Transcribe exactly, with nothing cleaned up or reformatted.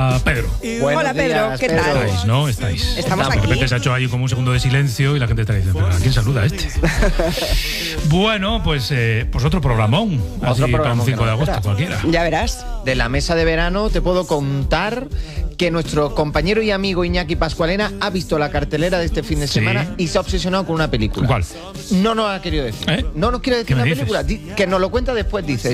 Hola, Pedro. Buenos Hola, Pedro, días, ¿qué Pedro. tal? Estáis, ¿no? Estáis. Estamos De aquí. repente se ha hecho ahí como un segundo de silencio y la gente está diciendo, ¿pero a quién saluda este? Bueno, pues, eh, pues otro programón. Así para programón un que cinco de nos agosto espera. cualquiera. Ya verás. De la mesa de verano te puedo contar que nuestro compañero y amigo Iñaki Pascualena ha visto la cartelera de este fin de Sí. semana y se ha obsesionado con una película. ¿Cuál? No nos ha querido decir. ¿Eh? No nos quiere ¿Qué decir me la dices? película. Di- Que nos lo cuenta después, dice.